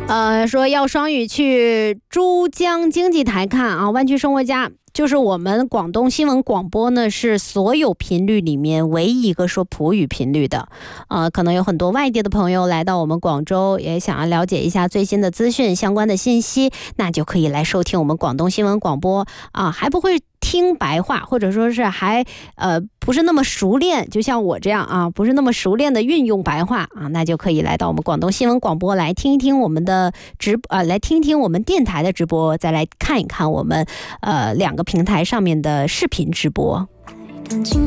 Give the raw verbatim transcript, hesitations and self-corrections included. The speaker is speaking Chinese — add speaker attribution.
Speaker 1: 呃，说要双语去珠江经济台看啊，湾区生活家。就是我们广东新闻广播呢，是所有频率里面唯一一个说普语频率的。呃，可能有很多外地的朋友来到我们广州，也想要了解一下最新的资讯、相关的信息，那就可以来收听我们广东新闻广播啊。还不会听白话，或者说是还呃不是那么熟练，就像我这样啊，不是那么熟练的运用白话啊，那就可以来到我们广东新闻广播来听一听我们的直呃，来听听我们电台的直播，再来看一看我们呃两个平台上面的视频直播。感情